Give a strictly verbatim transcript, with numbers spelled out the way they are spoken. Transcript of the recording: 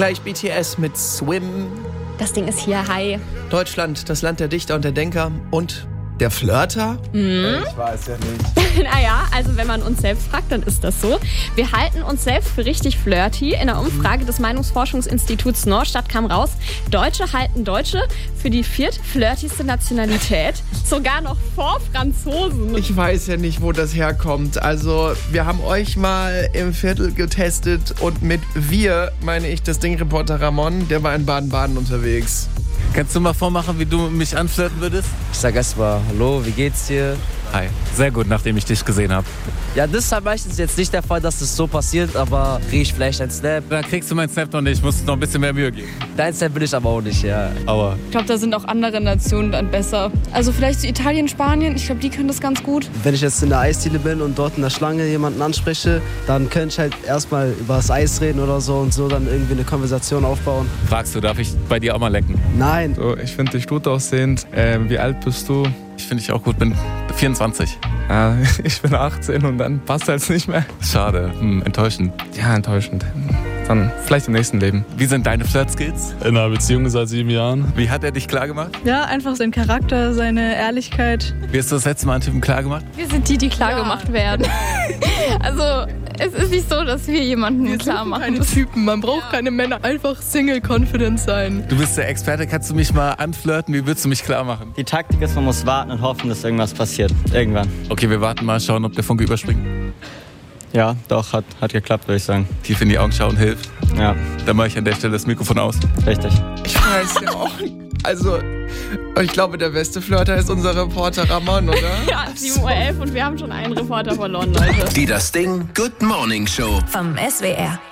Gleich B T S mit Swim. Das Ding ist hier, hi. Deutschland, das Land der Dichter und der Denker. Und der Flirter? Mhm. Ich weiß ja nicht. Naja, also wenn man uns selbst fragt, dann ist das so. Wir halten uns selbst für richtig flirty. In der Umfrage des Meinungsforschungsinstituts Norstadt kam raus, Deutsche halten Deutsche für die viertflirtigste Nationalität. Sogar noch vor Franzosen. Ich weiß ja nicht, wo das herkommt. Also, wir haben euch mal im Viertel getestet und mit wir meine ich das Ding-Reporter Ramon, der war in Baden-Baden unterwegs. Kannst du mal vormachen, wie du mich anflirten würdest? Ich sag erstmal, hallo, wie geht's dir? Hi. Sehr gut, nachdem ich dich gesehen habe. Ja, das ist halt meistens jetzt nicht der Fall, dass es so passiert, aber krieg ich vielleicht einen Snap. Dann kriegst du meinen Snap noch nicht, ich muss noch ein bisschen mehr Mühe geben. Dein Snap will ich aber auch nicht, ja. Aua. Ich glaube, da sind auch andere Nationen dann besser. Also vielleicht so Italien, Spanien, ich glaube, die können das ganz gut. Wenn ich jetzt in der Eisdiele bin und dort in der Schlange jemanden anspreche, dann könnte ich halt erstmal über das Eis reden oder so und so dann irgendwie eine Konversation aufbauen. Fragst du, darf ich bei dir auch mal lecken? Nein. So, ich finde dich gut aussehend. Äh, wie alt bist du? Ich finde dich auch gut, bin vierundzwanzig. Ja, ich bin achtzehn und dann passt das nicht mehr. Schade, hm, enttäuschend. Ja, enttäuschend. Dann vielleicht im nächsten Leben. Wie sind deine Flirt-Skills? In einer Beziehung seit sieben Jahren. Wie hat er dich klar gemacht? Ja, einfach sein Charakter, seine Ehrlichkeit. Wie hast du das letzte Mal einen Typen klar gemacht? Wir sind die, die klar Ja. gemacht werden. Also, es ist nicht so, dass wir jemanden wir klar machen. Keine Typen, man braucht keine Männer, einfach Single-confident sein. Du bist der Experte, kannst du mich mal anflirten? Wie würdest du mich klar machen? Die Taktik ist, man muss warten und hoffen, dass irgendwas passiert. Irgendwann. Okay, wir warten mal, schauen, ob der Funke überspringt. Ja, doch, hat, hat geklappt, würde ich sagen. Tief in die Augen schauen hilft. Ja, Dann mache ich an der Stelle das Mikrofon aus. richtig. Ich weiß ja auch. Also, ich glaube, der beste Flirter ist unser Reporter Ramon, oder? Ja, sieben Uhr elf und wir haben schon einen Reporter verloren, Leute. Die Das Ding Good Morning Show. Vom S W R.